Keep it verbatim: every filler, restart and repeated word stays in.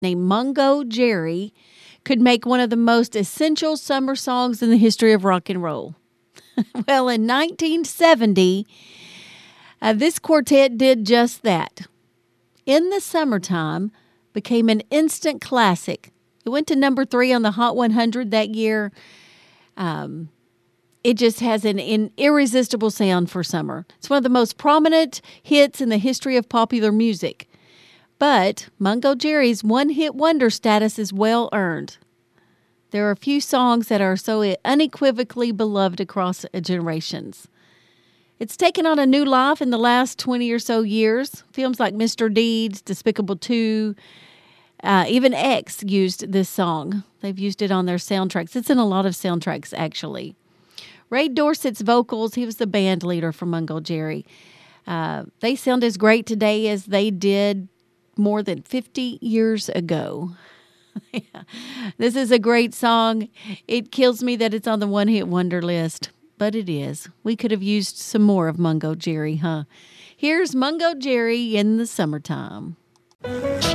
named Mungo Jerry could make one of the most essential summer songs in the history of rock and roll. Well, in nineteen seventy, uh, this quartet did just that. In the Summertime became an instant classic. It went to number three on the Hot one hundred that year. Um, it just has an, an irresistible sound for summer. It's one of the most prominent hits in the history of popular music. But Mungo Jerry's one-hit wonder status is well earned. There are a few songs that are so unequivocally beloved across generations. It's taken on a new life in the last twenty or so years. Films like Mister Deeds, Despicable two, uh, even X used this song. They've used it on their soundtracks. It's in a lot of soundtracks, actually. Ray Dorsett's vocals, he was the band leader for Mungo Jerry. Uh, they sound as great today as they did more than fifty years ago. Yeah. This is a great song. It kills me that it's on the one-hit wonder list, but it is. We could have used some more of Mungo Jerry, huh? Here's Mungo Jerry in the Summertime.